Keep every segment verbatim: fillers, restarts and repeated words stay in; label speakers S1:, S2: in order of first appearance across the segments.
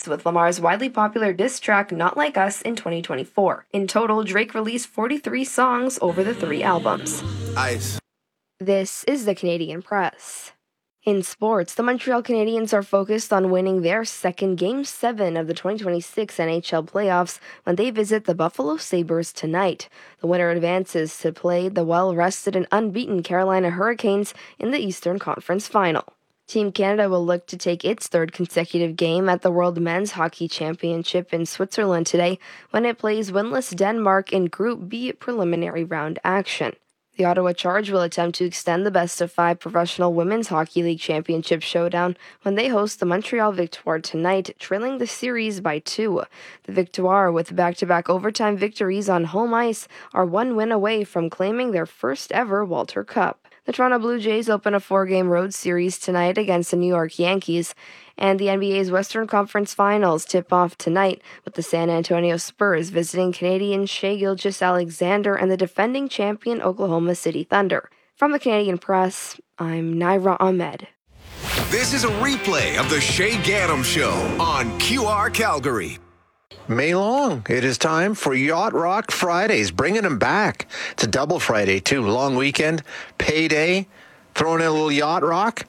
S1: months with Lamar's widely popular diss track Not Like Us in twenty twenty-four. In total, Drake released forty-three songs over the three albums.
S2: Ice.
S1: This is the Canadian Press. In sports, the Montreal Canadiens are focused on winning their second Game seven of the twenty twenty-six N H L playoffs when they visit the Buffalo Sabres tonight. The winner advances to play the well-rested and unbeaten Carolina Hurricanes in the Eastern Conference Final. Team Canada will look to take its third consecutive game at the World Men's Hockey Championship in Switzerland today when it plays winless Denmark in Group B preliminary round action. The Ottawa Charge will attempt to extend the best-of-five Professional Women's Hockey League Championship showdown when they host the Montreal Victoire tonight, trailing the series by two. The Victoire, with back-to-back overtime victories on home ice, are one win away from claiming their first-ever Walter Cup. The Toronto Blue Jays open a four-game road series tonight against the New York Yankees, and the N B A's Western Conference Finals tip off tonight with the San Antonio Spurs visiting Canadian Shai Gilgeous-Alexander and the defending champion Oklahoma City Thunder. From the Canadian Press, I'm Naira Ahmed.
S2: This is a replay of the Shay Gaddam Show on Q R Calgary.
S3: May long, it is time for Yacht Rock Fridays, bringing them back. It's a double Friday, too. Long weekend, payday, throwing in a little Yacht Rock.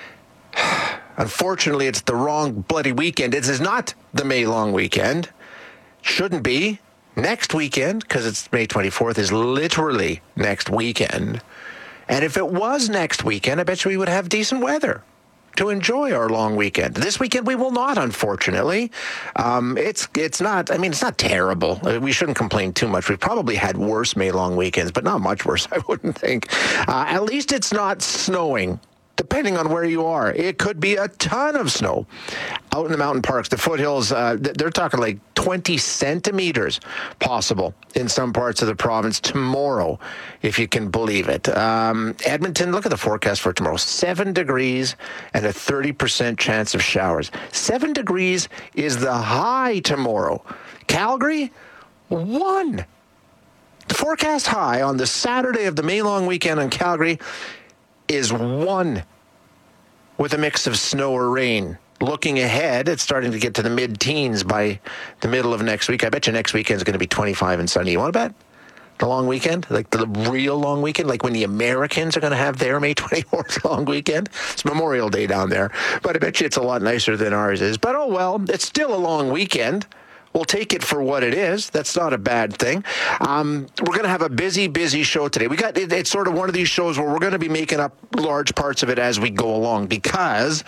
S3: Unfortunately, it's the wrong bloody weekend. It is not the May long weekend. Shouldn't be. Next weekend, because it's May twenty-fourth, is literally next weekend. And if it was next weekend, I bet you we would have decent weather to enjoy our long weekend. This weekend we will not, unfortunately. Um, it's it's not, I mean, it's not terrible. We shouldn't complain too much. We've probably had worse May long weekends, but not much worse, I wouldn't think. Uh, at least it's not snowing. Depending on where you are, it could be a ton of snow out in the mountain parks. The foothills, uh, they're talking like twenty centimeters possible in some parts of the province tomorrow, if you can believe it. Um, Edmonton, look at the forecast for tomorrow. Seven degrees and a thirty percent chance of showers. Seven degrees is the high tomorrow. Calgary, one. The forecast high on the Saturday of the May long weekend in Calgary is one, with a mix of snow or rain. Looking ahead, it's starting to get to the mid-teens by the middle of next week. I bet you next weekend is going to be twenty-five and sunny. You want to bet? The long weekend? Like the real long weekend? Like when the Americans are going to have their May twenty-fourth long weekend? It's Memorial Day down there. But I bet you it's a lot nicer than ours is. But oh well, it's still a long weekend. We'll take it for what it is. That's not a bad thing. Um, we're going to have a busy, busy show today. We got it, it's sort of one of these shows where we're going to be making up large parts of it as we go along because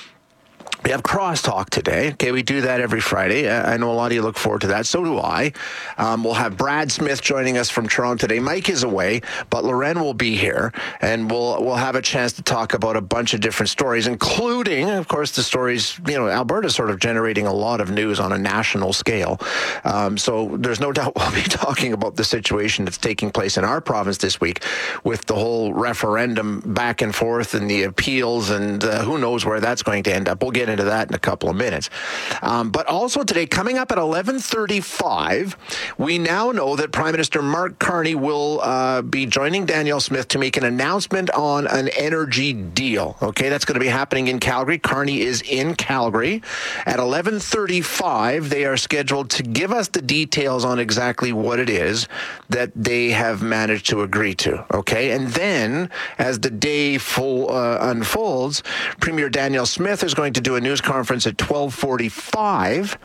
S3: we have Crosstalk today. Okay, we do that every Friday. I know a lot of you look forward to that. So do I. Um, we'll have Brad Smith joining us from Toronto today. Mike is away, but Loren will be here, and we'll we'll have a chance to talk about a bunch of different stories, including, of course, the stories. You know, Alberta's sort of generating a lot of news on a national scale. Um, so there's no doubt we'll be talking about the situation that's taking place in our province this week with the whole referendum back and forth and the appeals, and uh, who knows where that's going to end up. We'll get into that in a couple of minutes. Um, but also today, coming up at eleven thirty-five, we now know that Prime Minister Mark Carney will uh, be joining Danielle Smith to make an announcement on an energy deal. Okay, that's going to be happening in Calgary. Carney is in Calgary. At eleven thirty-five, they are scheduled to give us the details on exactly what it is that they have managed to agree to. Okay, and then as the day full uh, unfolds, Premier Danielle Smith is going to do a news conference at twelve forty-five,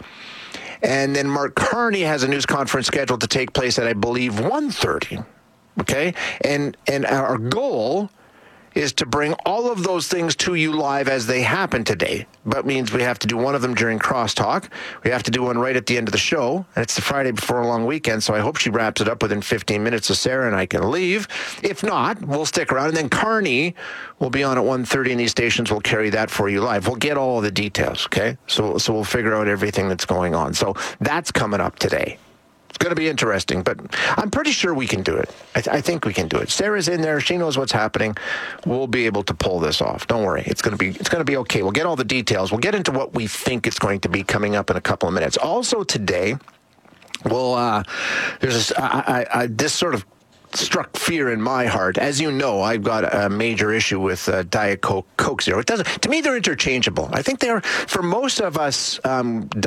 S3: and then Mark Carney has a news conference scheduled to take place at, I believe, one thirty. Okay, and and our goal is to bring all of those things to you live as they happen today. But means we have to do one of them during Crosstalk. We have to do one right at the end of the show. And it's the Friday before a long weekend, so I hope she wraps it up within fifteen minutes so Sarah and I can leave. If not, we'll stick around. And then Carney will be on at one thirty, and these stations will carry that for you live. We'll get all the details, okay? So, so we'll figure out everything that's going on. So that's coming up today. It's going to be interesting, but I'm pretty sure we can do it. I, th- I think we can do it. Sarah's in there. She knows what's happening. We'll be able to pull this off. Don't worry. It's going to be it's going to be okay. We'll get all the details. We'll get into what we think it's going to be coming up in a couple of minutes. Also today, we'll, uh, there's this, I, I, I, this sort of struck fear in my heart. As you know, I've got a major issue with uh, Diet Coke, Coke Zero. It doesn't. To me, they're interchangeable. I think they're, for most of us, um,